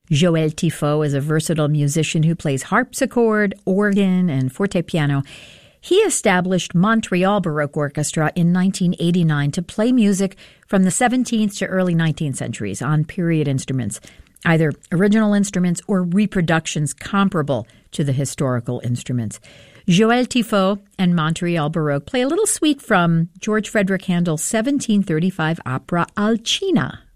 Joël Tifo is a versatile musician who plays harpsichord, organ, and fortepiano. He established Montreal Baroque Orchestra in 1989 to play music from the 17th to early 19th centuries on period instruments, either original instruments or reproductions comparable to the historical instruments. Joël Tifo and Montreal Baroque play a little suite from George Frederick Handel's 1735 opera Alcina.